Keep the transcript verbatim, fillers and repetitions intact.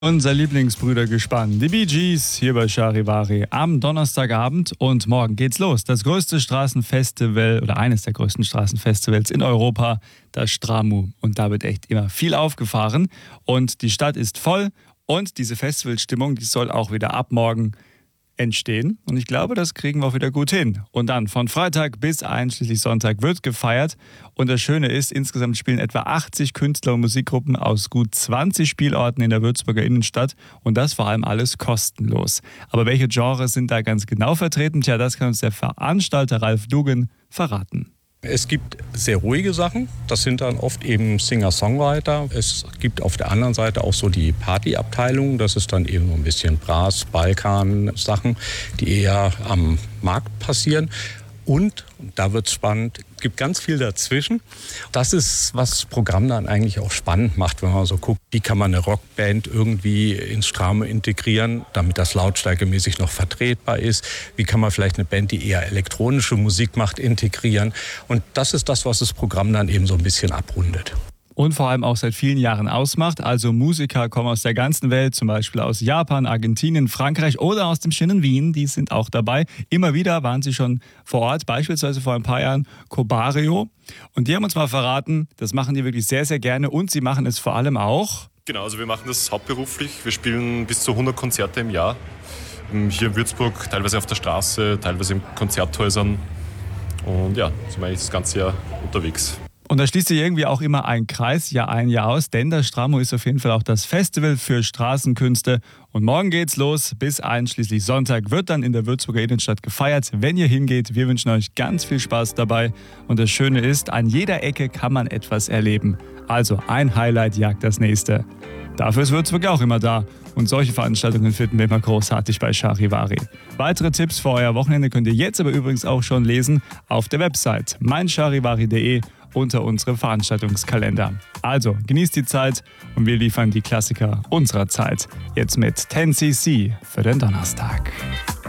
Unser Lieblingsbrüdergespann, die Bee Gees, hier bei Charivari am Donnerstagabend, und morgen geht's los. Das größte Straßenfestival oder eines der größten Straßenfestivals in Europa, das Stramu. Und da wird echt immer viel aufgefahren und die Stadt ist voll und diese Festivalstimmung, die soll auch wieder ab morgen entstehen. Und ich glaube, das kriegen wir auch wieder gut hin. Und dann von Freitag bis einschließlich Sonntag wird gefeiert. Und das Schöne ist, insgesamt spielen etwa achtzig Künstler und Musikgruppen aus gut zwanzig Spielorten in der Würzburger Innenstadt. Und das vor allem alles kostenlos. Aber welche Genres sind da ganz genau vertreten? Tja, das kann uns der Veranstalter Ralf Dugen verraten. Es gibt sehr ruhige Sachen, das sind dann oft eben Singer-Songwriter. Es gibt auf der anderen Seite auch so die Partyabteilung, das ist dann eben so ein bisschen Brass, Balkan-Sachen, die eher am Markt passieren. Und, da wird es spannend, es gibt ganz viel dazwischen. Das ist, was das Programm dann eigentlich auch spannend macht, wenn man so guckt, wie kann man eine Rockband irgendwie ins Stramu integrieren, damit das lautstärkemäßig noch vertretbar ist. Wie kann man vielleicht eine Band, die eher elektronische Musik macht, integrieren. Und das ist das, was das Programm dann eben so ein bisschen abrundet. Und vor allem auch seit vielen Jahren ausmacht. Also Musiker kommen aus der ganzen Welt, zum Beispiel aus Japan, Argentinien, Frankreich oder aus dem schönen Wien. Die sind auch dabei. Immer wieder waren sie schon vor Ort, beispielsweise vor ein paar Jahren Cobario. Und die haben uns mal verraten, das machen die wirklich sehr, sehr gerne und sie machen es vor allem auch. Genau, also wir machen das hauptberuflich. Wir spielen bis zu hundert Konzerte im Jahr. Hier in Würzburg, teilweise auf der Straße, teilweise in Konzerthäusern. Und ja, sind wir eigentlich das ganze Jahr unterwegs. Und da schließt sich irgendwie auch immer ein Kreis, Jahr ein, Jahr aus, denn das Stramu ist auf jeden Fall auch das Festival für Straßenkünste. Und morgen geht's los, bis einschließlich Sonntag wird dann in der Würzburger Innenstadt gefeiert. Wenn ihr hingeht, wir wünschen euch ganz viel Spaß dabei. Und das Schöne ist, an jeder Ecke kann man etwas erleben. Also ein Highlight jagt das nächste. Dafür ist Würzburg auch immer da. Und solche Veranstaltungen finden wir immer großartig bei Charivari. Weitere Tipps für euer Wochenende könnt ihr jetzt aber übrigens auch schon lesen auf der Website mein charivari punkt de unter unserem Veranstaltungskalender. Also genießt die Zeit und wir liefern die Klassiker unserer Zeit. Jetzt mit zehn C C für den Donnerstag.